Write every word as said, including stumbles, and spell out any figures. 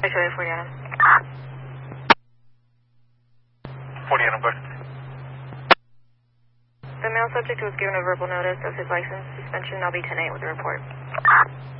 Charlie, forty Adam. forty Adam, go ahead. The male subject was given a verbal notice of his license suspension. I'll be ten eight with the report.